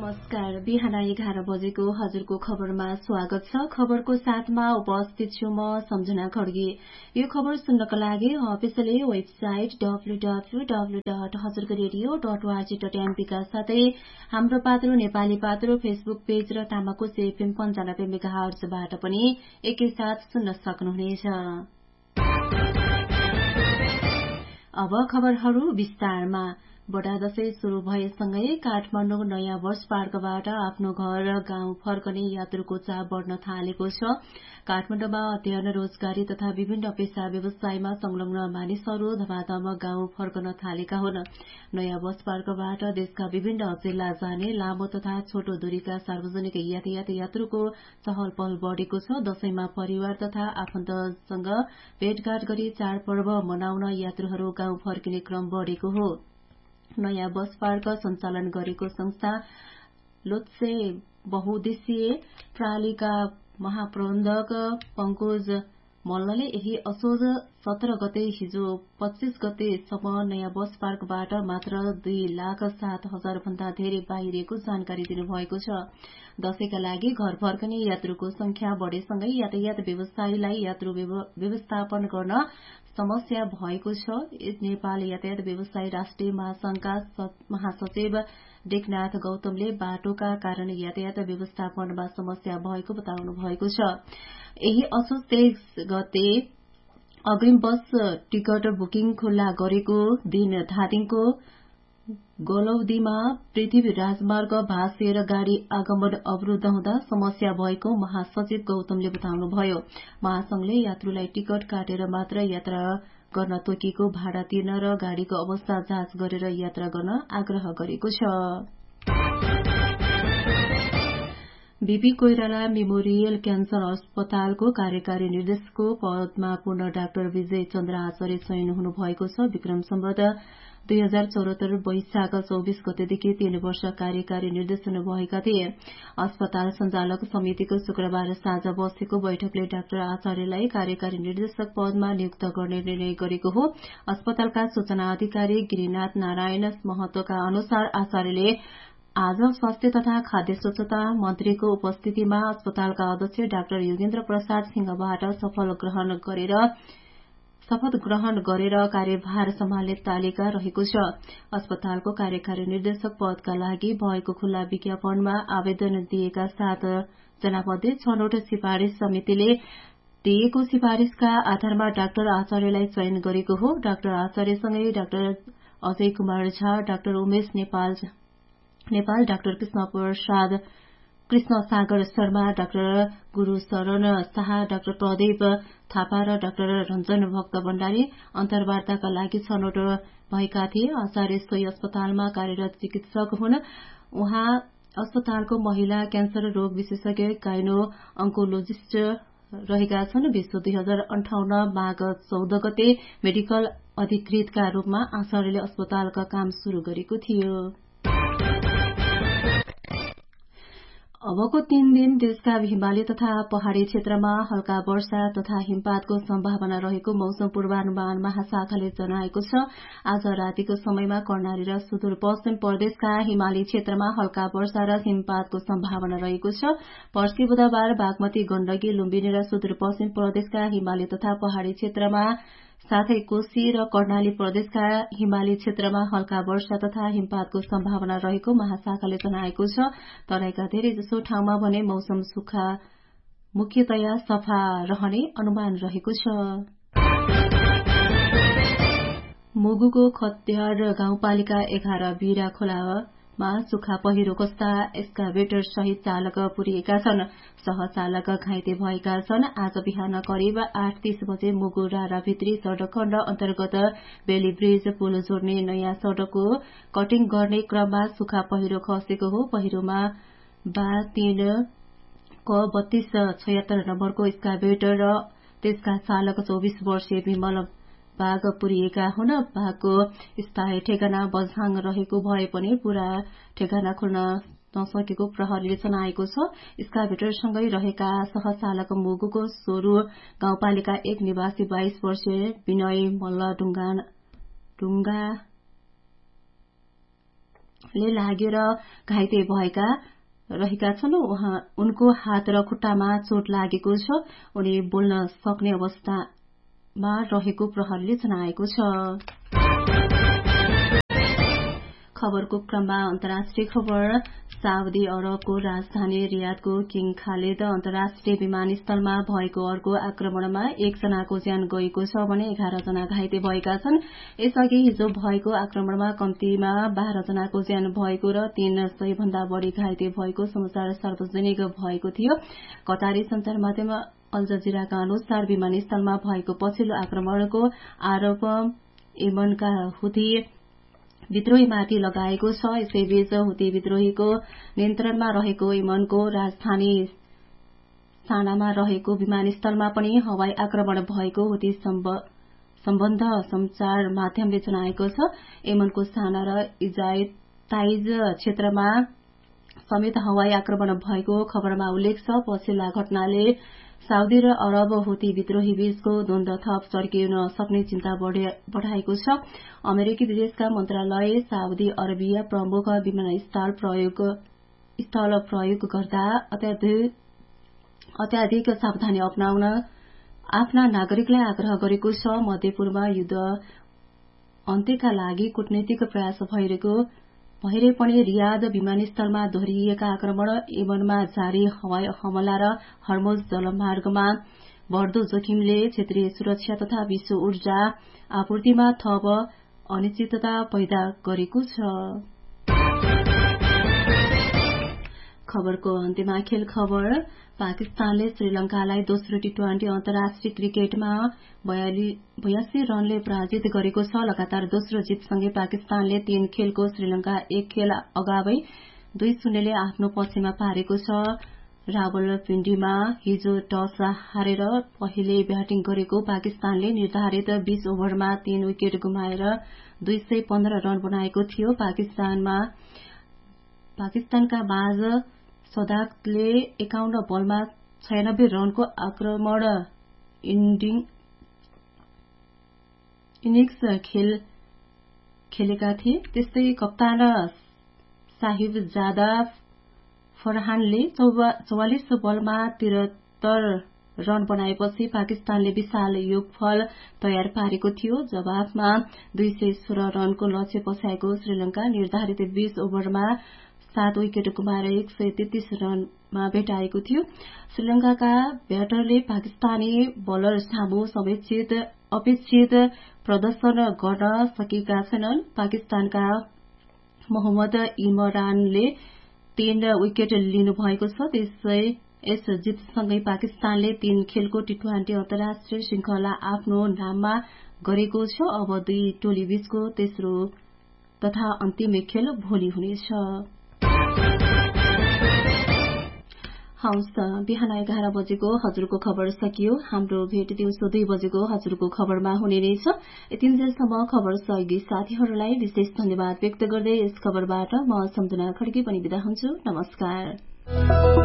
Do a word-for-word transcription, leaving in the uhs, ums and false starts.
नमस्कार। बिहान एघार बजेको हजुरको खबरमा स्वागत छ। खबरको साथमा उपस्थित छु म सम्झना खड्गी। यो खबर सुन्नका लागि officially website W W W dot हजुरको radio dot ORG dot NP का साथै हाम्रो पात्रो नेपाली पात्रो फेसबुक पेज र तामाकोस एफएम पन्चानब्बे मेगाहर्जबाट पनि एकैसाथ सुन्न सक्नुहुनेछ। अब खबरहरू विस्तारमा। बडा दशैं शुरू भएसँगै काठमाडौँ नयाँ वर्ष पार्कबाट आफ्नो घर गाउँ फर्कने यात्रुको चाप बढ़न थालेको छ। काठमाडौँमा अध्ययन, रोजगारी तथा विभिन्न पेशा व्यवसायमा संलग्न मानिसहरू धमाधम गाउँ फर्कन थालेका हुन्। नयाँ वर्ष पार्कबाट देशका विभिन्न जिल्ला जाने लामो तथा छोटो दूरीका सार्वजनिक यातायात यात्रुको चहल पहल बढ़ेको छ। दशैंमा परिवार तथा आफन्तसँग भेटघाट गरी चाडपर्व मनाउन यात्रुहरू गाउँ फर्किने क्रम बढ़ेको हो। नयाँ बस पार्क सञ्चालन गरेको संस्था लोत्से बहुउद्देश्यीय प्रणालीका महाप्रबन्धक पंकज मल्लले यही असोज सत्र गते हिजो पच्चीस गतेसम्म नयाँ बस पार्कबाट मात्र दुई लाख सात हजार भन्दा धेरै बाहिरिएको जानकारी दिनुभएको छ। दशैंका लागि घर फर्कने यात्रुको संख्या बढ़ेसँगै यातायात व्यवसायीलाई यात्रु व्यवस्थापन गर्न समस्या भएको छ। नेपाल यातायात व्यवसायी राष्ट्रिय महासंघका महासचिव टेकनाथ गौतमले बाटोका कारण यातायात व्यवस्थापनमा समस्या भएको बताउनु भएको छ। यही असोज तेइस गते अग्रिम बस टिकट बुकिङ खुल्ला गरेको दिन धादिङको गलौदीमा पृथ्वी राजमार्ग भाँसिएर गाड़ी आगमन अवरूद्ध हुँदा समस्या भएको महासचिव गौतमले बताउनुभयो। महासंघले यात्रुलाई टिकट काटेर मात्र यात्रा गर्न तोकिएको भाडा तिर्न र गाड़ीको अवस्था जाँच गरेर यात्रा गर्न आग्रह गरेको छ। बीपी कोइराला मेमोरियल क्यान्सर अस्पतालको कार्यकारी निर्देशकको पदमा पूर्ण डाक्टर विजय चन्द्र आचार्य चयन हुनुभएको छ। विक्रम सम्वत दुई हजार चौहत्तर वैशाख चौबीस गतेदेखि तीन वर्ष कार्यकारी निर्देशन भएका थिए। अस्पताल संचालक समितिको शुक्रबार साँझ बसेको बैठकले डाक्टर आचार्यलाई कार्यकारी निर्देशक पदमा नियुक्त गर्ने निर्णय गरेको हो। अस्पतालका सूचना अधिकारी गिरिनाथ नारायण महतोका अनुसार आचार्यले आज स्वास्थ्य तथा खाद्य स्वच्छता मन्त्रीको उपस्थितिमा अस्पतालका अध्यक्ष डाक्टर योगेन्द्र प्रसाद सिंहबाट शपथ ग्रहण गरेर शपथ ग्रहण गरेर कार्यभार सम्हाल्ने तालिका रहेको छ। अस्पतालको कार्यकारी निर्देशक पदका लागि भएको खुल्ला विज्ञापनमा आवेदन दिएका सात जनामध्ये छनौट सिफारिश समितिले दिएको सिफारिशका आधारमा डाक्टर आचार्यलाई चयन गरेको हो। Doctor आचार्यसँगै doctor Ajay Kumar Jha, doctor Umesh Nepal Nepal doctor Krishna Prasad Krishna Sagar Sharma, doctor गुरू शरण शाह, डाक्टर प्रदीप थापा र डाक्टर रञ्जन भक्त भण्डारी अन्तर्वार्ताका लागि छनौट भएका थिए। आचार्य सोही अस्पतालमा कार्यरत चिकित्सक हुन्। उहाँ अस्पतालको महिला क्यान्सर रोग विशेषज्ञ गाइनो अंकोलोजिस्ट रहेका छन्। विश्व दुई हजार अन्ठाउन्न माघ चौध गते मेडिकल अधिकृतका रूपमा आचार्यले अस्पतालका काम शुरू गरेको थियो। अबको तीन दिन देशका हिमाली तथा पहाड़ी क्षेत्रमा हल्का वर्षा तथा हिमपातको सम्भावना रहेको मौसम पूर्वानुमान महाशाखाले जनाएको छ। आज रातिको समयमा कर्णाली र सुदूरपश्चिम प्रदेशका हिमाली क्षेत्रमा हल्का वर्षा र हिमपातको सम्भावना रहेको छ। पर्सि बुधबार बागमती, गण्डकी, लुम्बिनी र सुदूरपश्चिम प्रदेशका हिमाली तथा पहाड़ी क्षेत्रमा साथै कोशी र कर्णाली प्रदेशका हिमाली क्षेत्रमा हल्का वर्षा तथा हिमपातको सम्भावना रहेको महाशाखाले जनाएको छ। तराईका धेरैजसो ठाउँमा भने मौसम सुक्खा मुख्यतया सफा रहने अनुमान रहेको छ। मुगुको खत्यार गाउँपालिका एघार बिरा खोलामा सुक्खा पहिरो कस्ता एक्सकाभेटर सहित चालक पुरिएका छन्। सहचालक घाइते भएका छन्। आज बिहान करिब आठ तीस बजे मुगु रारा भित्री सड़क खण्ड अन्तर्गत बेली ब्रिज पुल जोड्ने नयाँ सड़कको कटिङ गर्ने क्रममा सुक्खा पहिरो खसेको हो। पहिरोमा बा तीन क बत्तीस छयत्तर नम्बरको एक्सकाभेटर र त्यसका चालक चौबीस वर्षीय विमल बाघ पुरिएका हुन्। बाघको स्थायी ठेगाना बझाङ रहेको भए पनि पूरा ठेगाना खोल्न नसकेको प्रहरीले जनाएको छ। एक्सकाभेटरसँगै रहेका सहचालक मुगुको सोरु गाउँपालिका एक निवासी बाइस वर्षीय विनय मल्ल ढुङ्गा ले लागेर घाइते भएका रहेका छन्। उहाँ उनको हात र खुट्टामा चोट लागेको छ। उनी बोल्न सक्ने अवस्थामा रहेको प्रहरीले जनाएको छ। खबरको क्रममा अन्तर्राष्ट्रिय खबर। साउदी अरबको राजधानी रियादको किङ खालिद अन्तर्राष्ट्रिय विमानस्थलमा भएको अर्को आक्रमणमा एकजनाको ज्यान गएको छ भने एघार जना घाइते भएका छन्। यसअघि हिजो भएको आक्रमणमा कम्तीमा बाह्र जनाको ज्यान भएको र तीन सय भन्दा बढ़ी घाइते भएको समाचार सार्वजनिक भएको थियो। कतारी संचार माध्यम अल जजिराका अनुसार विमानस्थलमा भएको पछिल्लो आक्रमणको आरोप यमनका हुती विद्रोहीमाथि लगाएको छ। यसैबीच हुती विद्रोहीको नियन्त्रणमा रहेको यमनको राजधानी सानामा रहेको विमानस्थलमा पनि हवाई आक्रमण भएको हुती सम्बन्ध संचार माध्यमले जनाएको छ। यमनको साना र इजायताइज क्षेत्रमा समेत हवाई आक्रमण भएको खबरमा उल्लेख छ। पछिल्ला घटनाले साउदी र अरब हुती विद्रोही बीचको द्वन्द्व थप चर्किन सक्ने चिन्ता बढ़ाएको छ। अमेरिकी विदेशका मन्त्रालय साउदी अरबिया प्रमुख विमानस्थल प्रयोग स्थल प्रयोग गर्दा अत्याधिक सावधानी अपनाउन आफ्ना नागरिकलाई आग्रह गरेको छ। मध्यपूर्व युद्ध अन्त्यका लागि कूटनीतिक प्रयास भइरहेको भइरहे पनि रियाद विमानस्थलमा दोहोरिएका आक्रमण, यमनमा जारी हवाई हमला र हर्मुज जलमार्गमा बढ़दो जोखिमले क्षेत्रीय सुरक्षा तथा विश्व ऊर्जा आपूर्तिमा थप अनिश्चितता पैदा गरेको छ। खबरको अन्त्यमा खेल खबर। पाकिस्तानले श्रीलंकालाई दोस्रो टी ट्वेन्टी अन्तर्राष्ट्रिय क्रिकेटमा बयासी रनले पराजित गरेको छ। लगातार दोस्रो जितसँगै पाकिस्तानले तीन खेलको श्रीलंका एक खेल अगावै दुई शून्यले आफ्नो पक्षमा पारेको छ। रावलपिण्डीमा हिजो टस हारेर पहिले ब्याटिङ गरेको पाकिस्तानले निर्धारित बीस ओभरमा तीन विकेट गुमाएर दुई सय पन्ध्र रन बनाएको थियो। पाकिस्तानमा पाकिस्तानका बाज सदाकतले एकाउन्न बलमा छयानब्बे रनको आक्रमण इनिङ्स खेलेका थिए। त्यस्तै कप्तान साहिबजादा फरहानले चौवालिस बलमा त्रिहत्तर रन बनाएपछि पाकिस्तानले विशाल योगफल तयार पारेको थियो। जवाफमा दुई सय सोह्र रनको लक्ष्य पछ्याएको श्रीलंका निर्धारित बीस ओभरमा सात विकेट गुमाएर एक सय तेत्तीस रनमा भेटाएको थियो। श्रीलंकाका ब्याटरले पाकिस्तानी बलर सामु अपेक्षित प्रदर्शन गर्न सकेका छैनन्। पाकिस्तानका मोहम्मद इमरानले तीन विकेट लिनु भएको छ। त्यसै यस जितसँगै पाकिस्तानले तीन खेलको टी ट्वेन्टी अन्तर्राष्ट्रिय श्रृंखला आफ्नो नाममा गरेको छ। अब दुई टोली बीचको तेस्रो तथा अन्तिम खेल भोलि हुनेछ। हवस्, बिहान एघार बजेको हजुरको खबर सकियो। हाम्रो भेट दिउँसो दुई बजेको हजुरको खबरमा हुने नै छ। यतिन्जेलसम्म खबर सहयोगी साथीहरूलाई विशेष धन्यवाद व्यक्त गर्दै यस खबरबाट म सम्झना खड्की पनि बिदा हुन्छु। नमस्कार।